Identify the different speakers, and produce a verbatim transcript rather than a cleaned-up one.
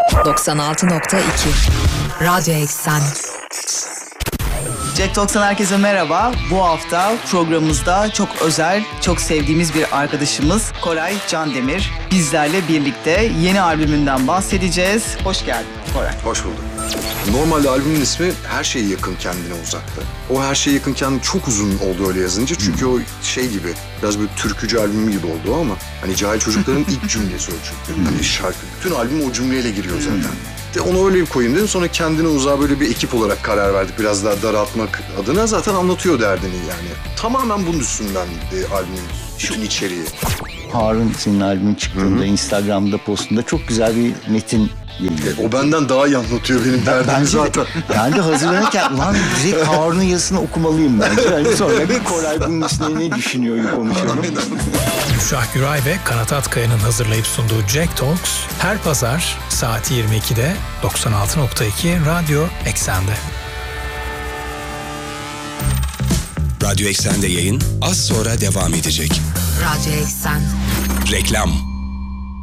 Speaker 1: doksan altı nokta iki Radyo Eksen.
Speaker 2: Jack Talks'tan herkese merhaba. Bu hafta programımızda çok özel, çok sevdiğimiz bir arkadaşımız Koray Candemir bizlerle birlikte yeni albümünden bahsedeceğiz. Hoş geldin Koray.
Speaker 3: Hoş bulduk. Normalde albümün ismi Her Şeye Yakın Kendine Uzakta. O Her Şeye Yakın Kendine çok uzun oldu öyle yazınca. Çünkü o şey gibi, biraz böyle türkücü albümü gibi oldu ama hani Cahil Çocukların ilk cümlesi o çünkü. Hani şarkı, bütün albüm o cümleyle giriyor zaten. De onu öyle bir koyayım dedim. Sonra kendine uzağa böyle bir ekip olarak karar verdik. Biraz daha daraltmak adına zaten anlatıyor derdini yani. Tamamen bunun üstünden de albümün bütün içeriği.
Speaker 4: Harun senin albümün çıktığında, Hı-hı. Instagram'da postunda çok güzel bir metin geliyor.
Speaker 3: O benden daha iyi anlatıyor benim derdimi
Speaker 4: bence
Speaker 3: zaten.
Speaker 4: De, ben de hazırlanırken lan direkt Harun'un yazısını okumalıyım bence. Yani sonra bir Koray bunun üstüne ne düşünüyor konuşalım.
Speaker 5: Şah Güray ve Kanat Atkaya'nın hazırlayıp sunduğu Jack Talks her pazar saat yirmi ikide doksan altı nokta iki Radyo Eksen'de.
Speaker 6: Radyo Eksen'de yayın az sonra devam edecek.
Speaker 1: Radyo Eksen.
Speaker 6: Reklam.